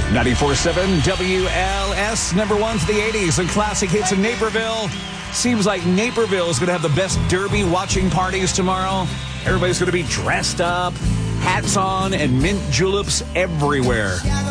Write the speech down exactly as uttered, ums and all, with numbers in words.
ninety-four point seven W L S, number one for the eighties and classic hits in Naperville. Seems like Naperville is going to have the best derby watching parties tomorrow. Everybody's going to be dressed up, hats on, and mint juleps everywhere.